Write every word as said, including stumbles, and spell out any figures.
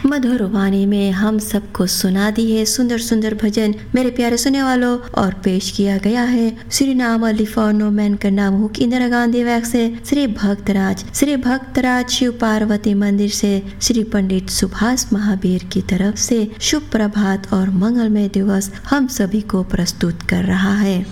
मधुर वाणी में हम सबको सुना दी है सुंदर सुंदर भजन मेरे प्यारे सुनने वालों, और पेश किया गया है श्री नाम अली फॉर नो मैन का नाम हुक इंदिरा गांधी वैक से श्री भक्तराज श्री भक्तराज शिव पार्वती मंदिर से श्री पंडित सुभाष महावीर की तरफ से शुभ प्रभात और मंगलमय दिवस हम सभी को प्रस्तुत कर रहा है।